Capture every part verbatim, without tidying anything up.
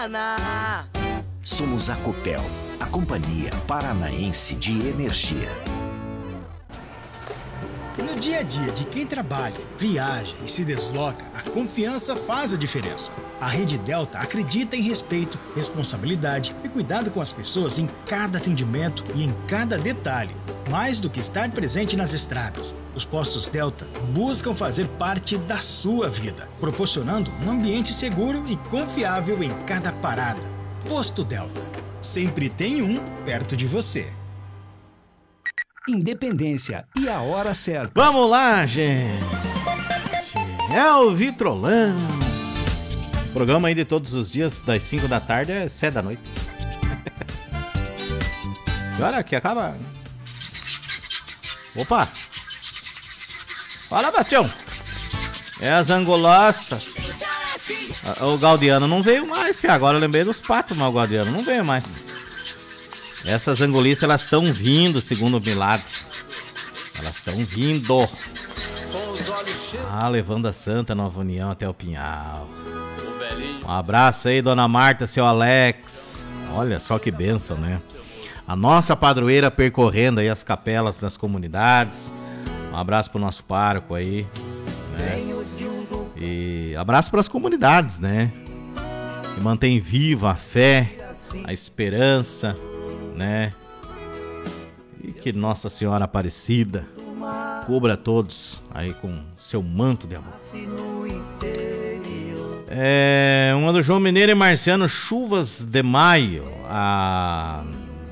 Paraná. Somos a Copel, a Companhia Paranaense de Energia. No dia a dia de quem trabalha, viaja e se desloca, a confiança faz a diferença. A Rede Delta acredita em respeito, responsabilidade e cuidado com as pessoas em cada atendimento e em cada detalhe. Mais do que estar presente nas estradas, os postos Delta buscam fazer parte da sua vida, proporcionando um ambiente seguro e confiável em cada parada. Posto Delta. Sempre tem um perto de você. Independência e a hora certa. Vamos lá, gente. É o Vitrolão. Programa aí de todos os dias, das cinco da tarde é sete da noite. E olha que acaba. Opa! Fala, Bastião! É as angolostas. O Gaudiano não veio mais, porque agora eu lembrei dos patos, mas o Gaudiano não veio mais. Essas angolistas, elas estão vindo, segundo o milagre. Elas estão vindo. Ah, levando a Santa Nova União até o Pinhal. Um abraço aí, dona Marta, seu Alex. Olha só que bênção, né? A nossa padroeira percorrendo aí as capelas das comunidades. Um abraço pro nosso pároco aí, né? E abraço para as comunidades, né? Que mantém viva a fé, a esperança, né? E que Nossa Senhora Aparecida cubra todos aí com seu manto de amor. É, uma do João Mineiro e Marciano, Chuvas de Maio. A,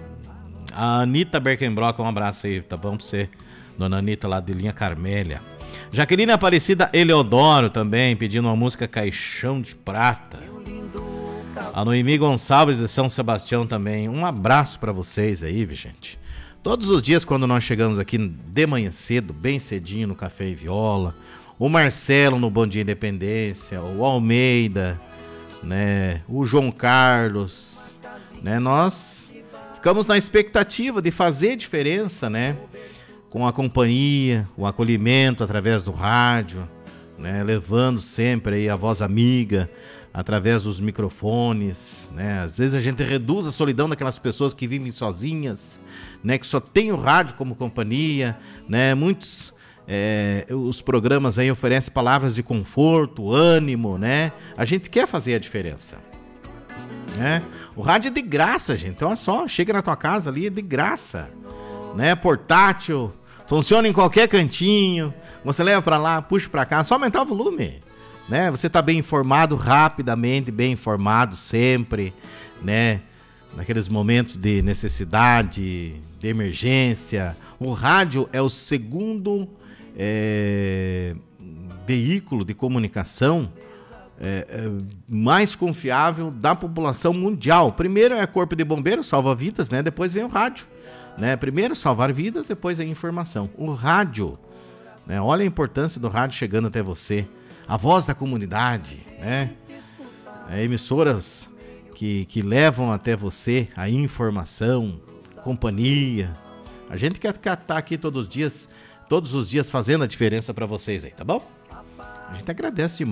a Anitta Berkenbrock, um abraço aí, tá bom pra você, dona Anitta lá de Linha Carmélia. Jaqueline Aparecida Eleodoro também, pedindo uma música Caixão de Prata. A Noemi Gonçalves de São Sebastião também. Um abraço pra vocês aí, gente. Todos os dias quando nós chegamos aqui de manhã cedo, bem cedinho no Café e Viola, o Marcelo no Bom Dia Independência, o Almeida, né, o João Carlos, né, nós ficamos na expectativa de fazer diferença, né, com a companhia, o acolhimento através do rádio, né, levando sempre aí a voz amiga, através dos microfones, né? Às vezes a gente reduz a solidão daquelas pessoas que vivem sozinhas, né? Que só tem o rádio como companhia, né? Muitos, é, os programas aí oferecem palavras de conforto, ânimo, né? A gente quer fazer a diferença, né? O rádio é de graça, gente. Olha só, chega na tua casa ali, é de graça, né? Portátil, funciona em qualquer cantinho, você leva pra lá, puxa pra cá, só aumentar o volume. Né? Você está bem informado rapidamente, bem informado sempre, né? Naqueles momentos de necessidade, de emergência. O rádio é o segundo é, veículo de comunicação é, é, mais confiável da população mundial. Primeiro é o Corpo de Bombeiros, salva vidas, né? Depois vem o rádio, né? Primeiro salvar vidas, depois a informação. O rádio, né? Olha a importância do rádio chegando até você. A voz da comunidade, né? É, emissoras que, que levam até você a informação, companhia. A gente quer estar aqui todos os dias, todos os dias fazendo a diferença para vocês aí, tá bom? A gente agradece demais.